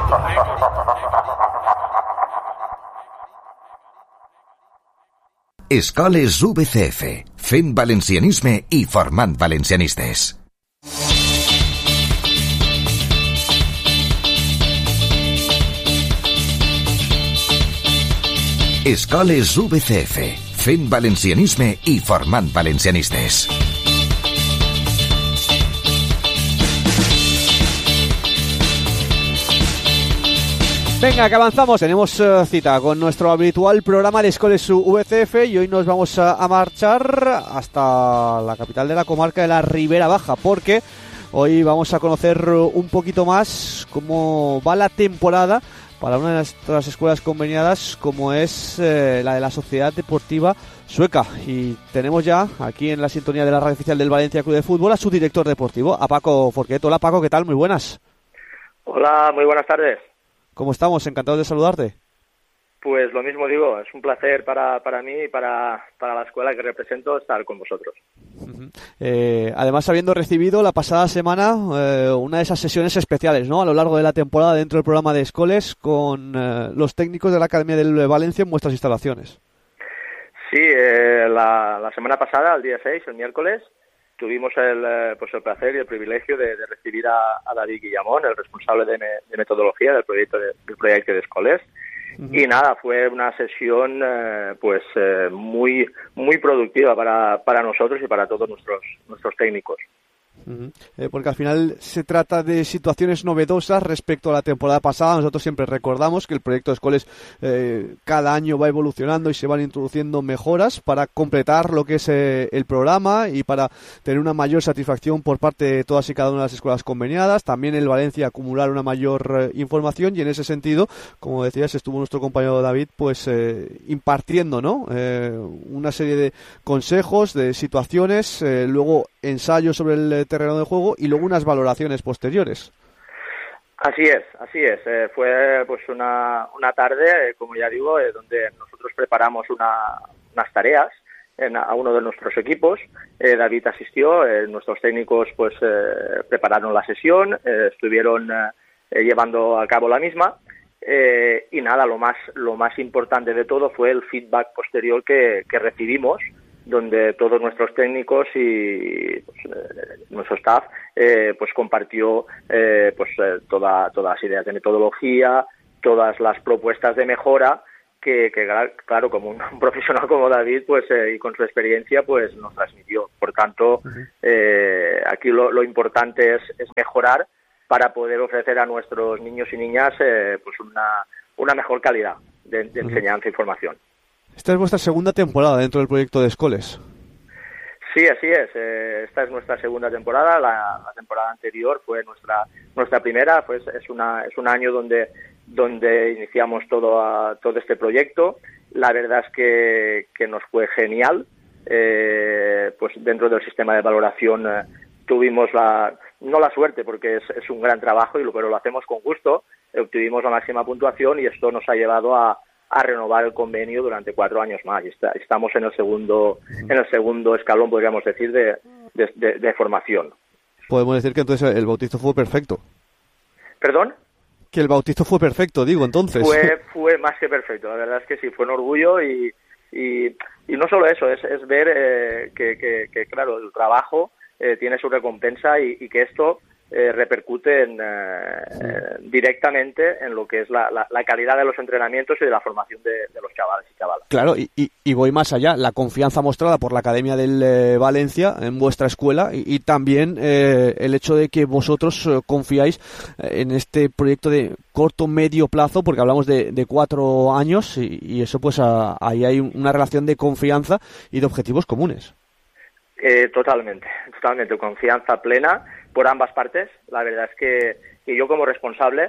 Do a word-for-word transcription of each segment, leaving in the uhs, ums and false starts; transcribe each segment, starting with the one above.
Escoles U B C F, fent valencianisme i formant valencianistes. Escoles U B C F, fent valencianisme i formant valencianistes. Venga, que avanzamos. Tenemos uh, cita con nuestro habitual programa de Escoles U B C F y hoy nos vamos a, a marchar hasta la capital de la comarca de la Ribera Baja, porque hoy vamos a conocer un poquito más cómo va la temporada para una de nuestras escuelas conveniadas, como es eh, la de la Sociedad Deportiva Sueca. Y tenemos ya aquí en la sintonía de la radio oficial del Valencia Club de Fútbol a su director deportivo, a Paco Forquet. Hola Paco, ¿qué tal? Muy buenas. Hola, muy buenas tardes. ¿Cómo estamos? Encantado de saludarte. Pues lo mismo digo, es un placer para, para mí y para, para la escuela que represento estar con vosotros. Uh-huh. Eh, además, habiendo recibido la pasada semana eh, una de esas sesiones especiales, ¿no?, a lo largo de la temporada dentro del programa de Escoles con eh, los técnicos de la Academia del Valencia en vuestras instalaciones. Sí, eh, la, la semana pasada, el día seis, el miércoles, tuvimos el, eh, pues el placer y el privilegio de, de recibir a, a David Guillamón, el responsable de, me, de metodología del proyecto de, del proyecto de Escoles. Uh-huh. Y nada, fue una sesión eh, pues eh, muy muy productiva para, para nosotros y para todos nuestros nuestros técnicos. Uh-huh. Eh, porque al final se trata de situaciones novedosas respecto a la temporada pasada. Nosotros siempre recordamos que el proyecto de Escoles eh, cada año va evolucionando y se van introduciendo mejoras para completar lo que es eh, el programa y para tener una mayor satisfacción por parte de todas y cada una de las escuelas conveniadas. También el Valencia acumular una mayor eh, información, y en ese sentido, como decías, estuvo nuestro compañero David pues eh, impartiendo, ¿no?, eh, una serie de consejos, de situaciones, eh, luego ensayos sobre el terreno de juego y luego unas valoraciones posteriores. Así es, así es. Eh, fue pues una, una tarde, eh, como ya digo, eh, donde nosotros preparamos una, unas tareas en, a uno de nuestros equipos. Eh, David asistió, eh, nuestros técnicos pues eh, prepararon la sesión, eh, estuvieron eh, llevando a cabo la misma. Eh, y nada, lo más lo más importante de todo fue el feedback posterior que, que recibimos, donde todos nuestros técnicos y pues, eh, nuestro staff eh, pues compartió eh, pues eh, toda, todas las ideas de metodología, todas las propuestas de mejora que, que claro, como un, un profesional como David pues eh, y con su experiencia pues nos transmitió. Por tanto, eh, aquí lo, lo importante es, es mejorar para poder ofrecer a nuestros niños y niñas eh, pues una, una mejor calidad de, de enseñanza y formación. Esta es vuestra segunda temporada dentro del proyecto de Escoles. Sí, así es. Eh, esta es nuestra segunda temporada. La, la temporada anterior fue nuestra nuestra primera. Pues es una es un año donde donde iniciamos todo a, todo este proyecto. La verdad es que, que nos fue genial. Eh, pues dentro del sistema de valoración eh, tuvimos la no la suerte, porque es, es un gran trabajo y lo pero lo hacemos con gusto. Eh, obtuvimos la máxima puntuación y esto nos ha llevado a a renovar el convenio durante cuatro años más. Y está, estamos en el segundo en el segundo escalón, podríamos decir, de, de, de, de formación. Podemos decir que entonces el bautizo fue perfecto. ¿Perdón? Que el bautizo fue perfecto, digo, entonces. Fue fue más que perfecto, la verdad es que sí, fue un orgullo y y, y no solo eso, es, es ver eh, que, que, que, claro, el trabajo eh, tiene su recompensa y, y que esto Eh, repercute en, eh, sí. eh, directamente en lo que es la, la, la calidad de los entrenamientos y de la formación de, de los chavales y chavalas. Claro, y, y, y voy más allá, la confianza mostrada por la Academia del eh, Valencia en vuestra escuela y, y también eh, el hecho de que vosotros eh, confiáis eh, en este proyecto de corto, medio plazo, porque hablamos de, de cuatro años y, y eso pues a, ahí hay una relación de confianza y de objetivos comunes. Eh, totalmente, totalmente, confianza plena por ambas partes. La verdad es que, que yo como responsable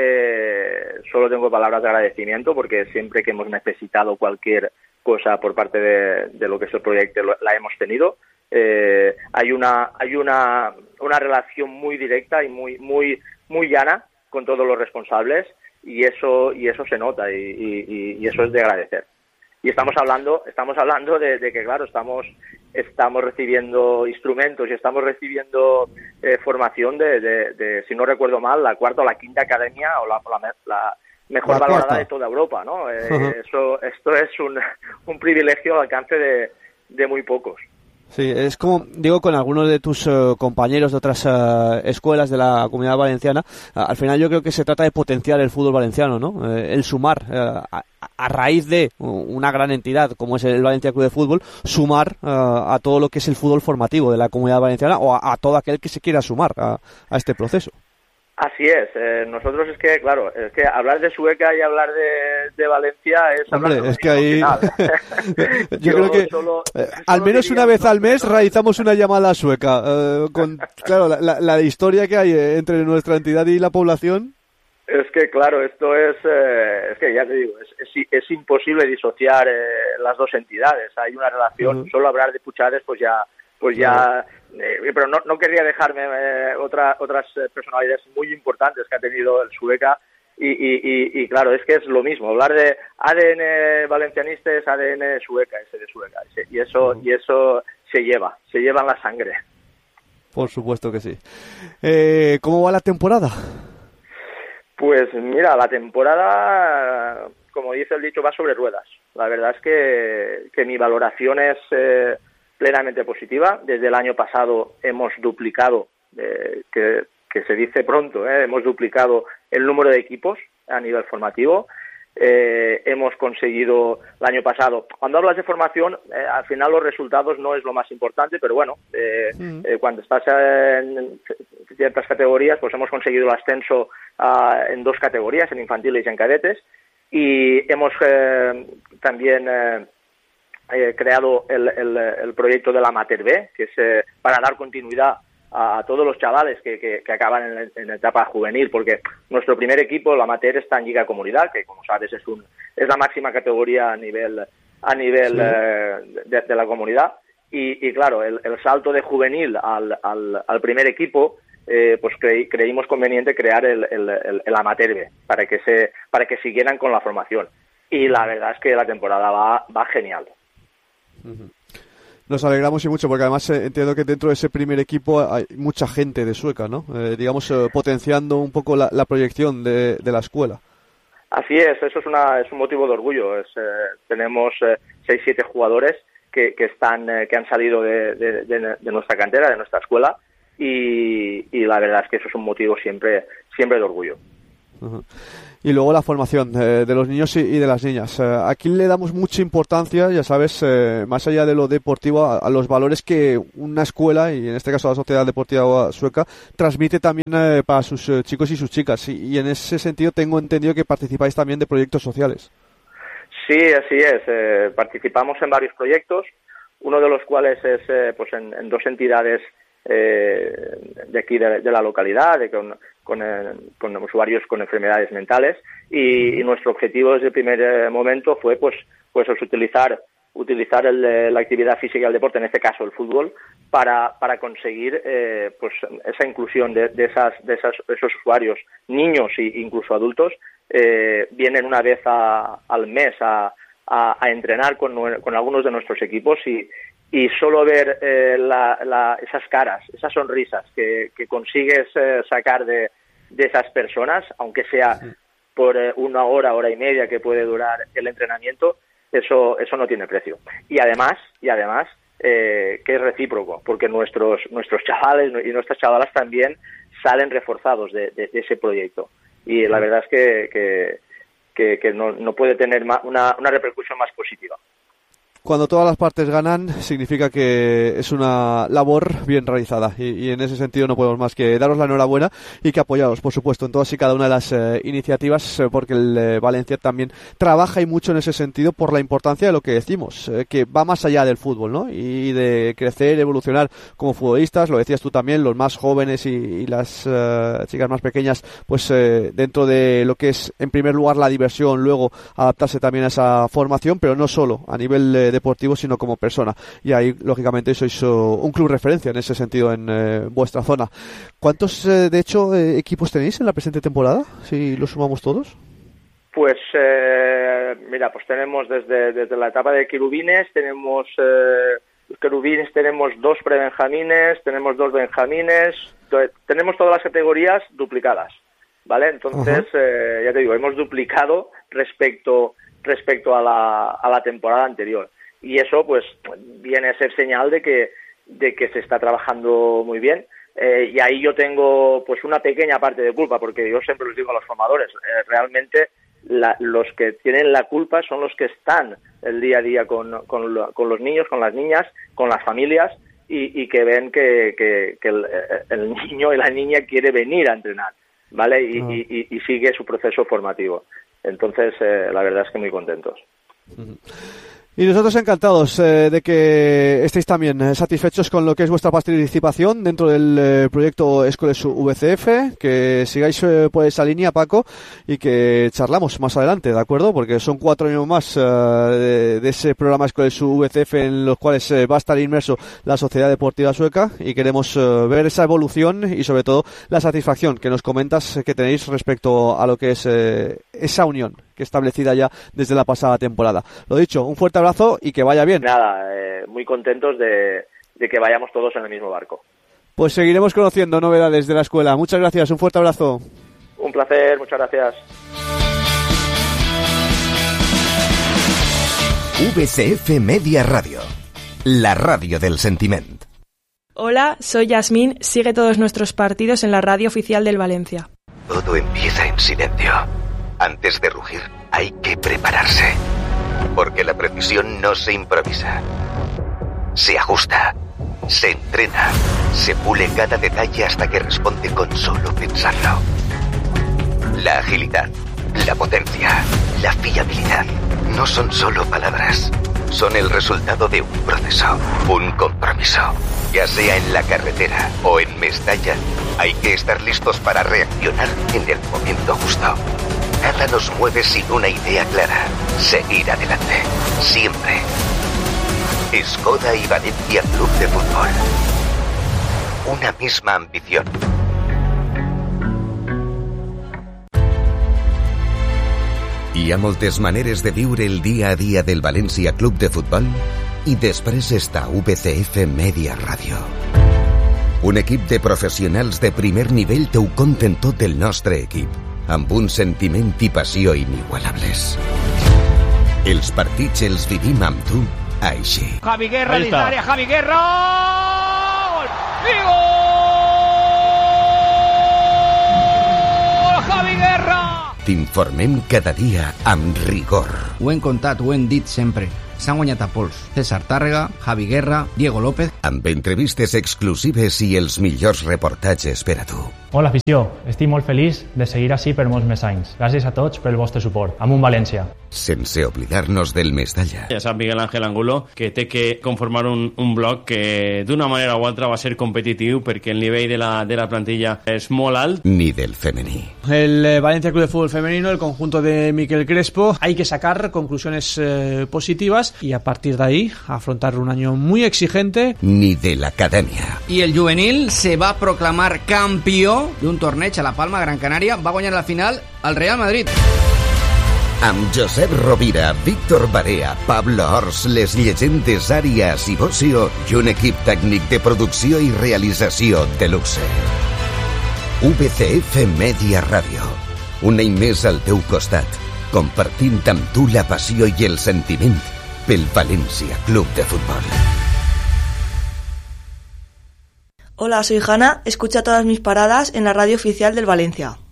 eh, solo tengo palabras de agradecimiento, porque siempre que hemos necesitado cualquier cosa por parte de, de lo que es el proyecto lo, la hemos tenido. Eh, hay una hay una una relación muy directa y muy muy muy llana con todos los responsables, y eso y eso se nota y, y, y eso es de agradecer. Y estamos hablando estamos hablando de, de que claro estamos estamos recibiendo instrumentos y estamos recibiendo eh, formación de, de, de, si no recuerdo mal, la cuarta o la quinta academia o la, la, la mejor la valorada cuarta de toda Europa, ¿no? Eh, uh-huh. Eso, esto es un, un privilegio al alcance de, de muy pocos. Sí, es como, digo, con algunos de tus uh, compañeros de otras uh, escuelas de la Comunidad Valenciana, uh, al final yo creo que se trata de potenciar el fútbol valenciano, ¿no? Uh, el sumar, uh, a, a raíz de una gran entidad como es el Valencia Club de Fútbol, sumar uh, a todo lo que es el fútbol formativo de la Comunidad Valenciana o a, a todo aquel que se quiera sumar a, a este proceso. Así es, eh, nosotros es que, claro, es que hablar de Sueca y hablar de, de Valencia es Hombre, hablar de es que ahí yo, yo creo que solo, eh, al menos una vez al mes realizamos una llamada sueca, eh, con, claro, la, la, la historia que hay entre nuestra entidad y la población. Es que, claro, esto es, eh, es que ya te digo, es, es, es imposible disociar eh, las dos entidades, hay una relación, uh-huh. Solo hablar de Puchades pues ya, pues ya... Uh-huh. Eh, pero no, no querría dejarme eh, otra, otras personalidades muy importantes que ha tenido el Sueca y, y, y, y claro, es que es lo mismo, hablar de A D N valencianista es A D N Sueca, ese de Sueca, ese, y eso uh-huh. y eso se lleva, se lleva en la sangre. Por supuesto que sí. Eh, ¿Cómo va la temporada? Pues mira, la temporada, como dice el dicho, va sobre ruedas. La verdad es que, que mi valoración es... Eh, plenamente positiva. Desde el año pasado hemos duplicado, eh, que, que se dice pronto, eh, hemos duplicado el número de equipos a nivel formativo. Eh, hemos conseguido el año pasado, cuando hablas de formación, eh, al final los resultados no es lo más importante, pero bueno, eh, mm. eh, cuando estás en ciertas categorías, pues hemos conseguido el ascenso uh, en dos categorías, en infantiles y en cadetes, y hemos eh, también... Eh, Eh, creado el, el, el proyecto del Amateur B, que es eh, para dar continuidad a, a todos los chavales que, que, que acaban en, en la etapa juvenil, porque nuestro primer equipo, el Amateur, está en Liga Comunidad, que como sabes es un es la máxima categoría a nivel a nivel sí. eh, de, de la comunidad, y, y claro, el, el salto de juvenil al, al, al primer equipo, eh, pues creí, creímos conveniente crear el, el, el, el Amateur B, para que se para que siguieran con la formación, y la verdad es que la temporada va, va genial. Nos alegramos y mucho, porque además eh, entiendo que dentro de ese primer equipo hay mucha gente de Sueca, ¿no? Eh, digamos, eh, potenciando un poco la, la proyección de, de la escuela. Así es, eso es, una, es un motivo de orgullo. Es, eh, tenemos eh, seis, siete jugadores que, que, están, eh, que han salido de, de, de, de nuestra cantera, de nuestra escuela, y, y la verdad es que eso es un motivo siempre, siempre de orgullo. Uh-huh. Y luego la formación eh, de los niños y, y de las niñas. Eh, aquí le damos mucha importancia, ya sabes, eh, más allá de lo deportivo, a, a los valores que una escuela, y en este caso la Sociedad Deportiva Sueca, transmite también eh, para sus eh, chicos y sus chicas. Y, y en ese sentido tengo entendido que participáis también de proyectos sociales. Sí, así es. Eh, participamos en varios proyectos, uno de los cuales es eh, pues en, en dos entidades eh, de aquí de, de la localidad, de con, con, eh, con usuarios con enfermedades mentales, y, y nuestro objetivo desde el primer eh, momento fue pues pues utilizar utilizar el, la actividad física y el deporte, en este caso el fútbol, para para conseguir eh, pues esa inclusión de, de esas de esas esos usuarios, niños e incluso adultos, eh, vienen una vez a, al mes a, a, a entrenar con, con algunos de nuestros equipos, y y solo ver eh, la, la, esas caras, esas sonrisas que, que consigues eh, sacar de, de esas personas, aunque sea sí. por eh, una hora, hora y media que puede durar el entrenamiento, eso eso no tiene precio. Y además, y además eh, que es recíproco, porque nuestros nuestros chavales y nuestras chavalas también salen reforzados de, de, de ese proyecto. Y la verdad es que, que, que, que no, no puede tener más, una, una repercusión más positiva. Cuando todas las partes ganan, significa que es una labor bien realizada, y, y en ese sentido no podemos más que daros la enhorabuena y que apoyaros, por supuesto, en todas y cada una de las eh, iniciativas, eh, porque el eh, Valencia también trabaja y mucho en ese sentido por la importancia de lo que decimos, eh, que va más allá del fútbol, ¿no? Y de crecer, evolucionar como futbolistas, lo decías tú también, los más jóvenes y, y las eh, chicas más pequeñas, pues eh, dentro de lo que es, en primer lugar, la diversión, luego adaptarse también a esa formación, pero no solo a nivel eh, deportivo, sino como persona, y ahí lógicamente sois uh, un club referencia en ese sentido en eh, vuestra zona. ¿Cuántos eh, de hecho eh, equipos tenéis en la presente temporada, si los sumamos todos? Pues eh, mira, pues tenemos desde desde la etapa de querubines, tenemos eh, querubines tenemos dos prebenjamines, tenemos dos benjamines, tenemos todas las categorías duplicadas, ¿vale? Entonces, uh-huh. eh, ya te digo, hemos duplicado respecto respecto a la, a la temporada anterior. Y eso, pues, viene a ser señal de que, de que se está trabajando muy bien. Eh, y ahí yo tengo, pues, una pequeña parte de culpa, porque yo siempre les digo a los formadores, eh, realmente la, los que tienen la culpa son los que están el día a día con, con, con los niños, con las niñas, con las familias, y, y que ven que, que, que el, el niño y la niña quiere venir a entrenar, ¿vale? Y, uh-huh. y, y sigue su proceso formativo. Entonces, eh, la verdad es que muy contentos. Uh-huh. Y nosotros encantados eh, de que estéis también eh, satisfechos con lo que es vuestra participación dentro del eh, proyecto Escoles V C F, que sigáis eh, por esa línea, Paco, y que charlamos más adelante, ¿de acuerdo? Porque son cuatro años más eh, de, de ese programa Escoles V C F en los cuales eh, va a estar inmerso la Sociedad Deportiva Sueca, y queremos eh, ver esa evolución y sobre todo la satisfacción que nos comentas que tenéis respecto a lo que es eh, esa unión que establecida ya desde la pasada temporada. Lo dicho, un fuerte abrazo y que vaya bien. Nada, eh, muy contentos de, de que vayamos todos en el mismo barco. Pues seguiremos conociendo novedades de la escuela. Muchas gracias, un fuerte abrazo. Un placer, muchas gracias. V C F Media Radio, la radio del sentiment. Hola, soy Yasmín. Sigue todos nuestros partidos en la radio oficial del Valencia. Todo empieza en silencio. Antes de rugir, hay que prepararse. Porque la precisión no se improvisa. Se ajusta, se entrena, se pule cada detalle hasta que responde con solo pensarlo. La agilidad, la potencia, la fiabilidad no son solo palabras. Son el resultado de un proceso, un compromiso. Ya sea en la carretera o en Mestalla, hay que estar listos para reaccionar en el momento justo. Nada nos mueve sin una idea clara. Seguir adelante. Siempre. Skoda y Valencia Club de Fútbol. Una misma ambición. Hi ha moltes maneres de viure el dia a dia del València Club de Futbol i després està V C F Media Radio. Un equip de professionals de primer nivell t'ho conten tot el nostre equip, amb un sentiment i passió inigualables. Els partits els vivim amb tu així. Javi Guerra dins l'àrea, Javi Guerra! Gol! I gol! Javi Guerra! T'informem cada dia amb rigor. Ho hem contat, ho hem dit sempre. S'han guanyat a pols. César Tàrrega, Javi Guerra, Diego López... Amb entrevistes exclusives i els millors reportatges per a tu. Hola, afició. Estic molt feliç de seguir així per molts més anys. Gràcies a tots pel vostre suport. Amunt València. Sense oblidar-nos del Mestalla. Ja sap Miguel Ángel Angulo que té que conformar un, un bloc que d'una manera o altra va ser competitiu perquè el nivell de la, de la plantilla és molt alt. Ni del femení. El eh, Valencia Club de Fútbol Femenino, el conjunto de Miquel Crespo, hay que sacar conclusiones eh, positivas y a partir de ahí afrontar un año muy exigente. Ni de la academia. I el juvenil se va proclamar campió d'un torneig a la Palma, Gran Canària. Va guanyar la final al Real Madrid. Amb Josep Rovira, Víctor Barea, Pablo Ors, les llegendes Àrias i Bocio i un equip tècnic de producció i realització de luxe. V C F Media Radio. Un any més al teu costat, compartint amb tu la passió i el sentiment pel Valencia Club de Fútbol. Hola, soy Hanna. Escucha todas mis paradas en la radio oficial del Valencia.